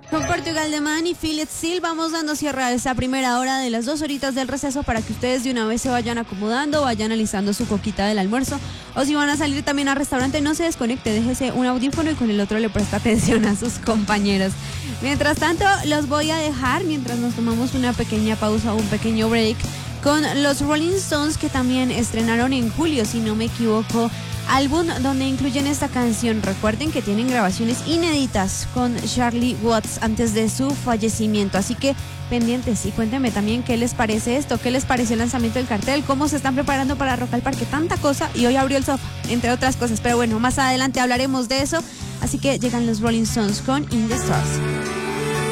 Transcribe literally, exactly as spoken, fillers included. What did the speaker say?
Con Portugal The Man y Feel It Still vamos dando cierre a esta primera hora de las dos horitas del receso para que ustedes de una vez se vayan acomodando, vayan alistando su coquita del almuerzo, o si van a salir también al restaurante, no se desconecte, déjese un audífono y con el otro le presta atención a sus compañeros. Mientras tanto, los voy a dejar mientras nos tomamos una pequeña pausa o un pequeño break con los Rolling Stones, que también estrenaron en julio, si no me equivoco, álbum donde incluyen esta canción. Recuerden que tienen grabaciones inéditas con Charlie Watts antes de su fallecimiento, así que pendientes y cuéntenme también qué les parece esto, qué les pareció el lanzamiento del cartel, cómo se están preparando para Rock al Parque, tanta cosa, y hoy abrió el sofá, entre otras cosas, pero bueno, más adelante hablaremos de eso, así que llegan los Rolling Stones con In the Stars.